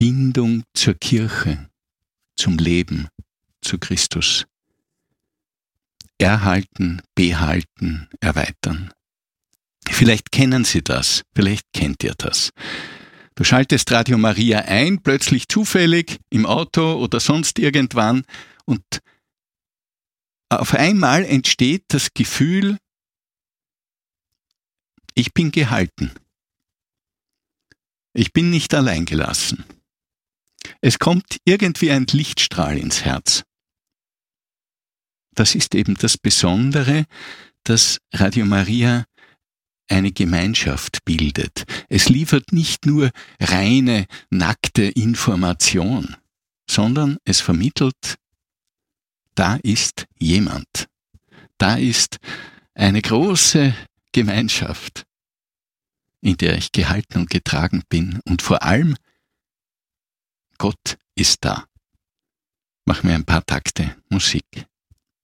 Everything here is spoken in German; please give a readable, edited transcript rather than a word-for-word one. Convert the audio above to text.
Bindung zur Kirche, zum Leben, zu Christus. Erhalten, behalten, erweitern. Vielleicht kennen Sie das, vielleicht kennt ihr das. Du schaltest Radio Maria ein, plötzlich zufällig, im Auto oder sonst irgendwann, und auf einmal entsteht das Gefühl, ich bin gehalten. Ich bin nicht allein gelassen. Es kommt irgendwie ein Lichtstrahl ins Herz. Das ist eben das Besondere, dass Radio Maria eine Gemeinschaft bildet. Es liefert nicht nur reine, nackte Information, sondern es vermittelt, da ist jemand. Da ist eine große Gemeinschaft, in der ich gehalten und getragen bin. Und vor allem, Gott ist da. Mach mir ein paar Takte Musik.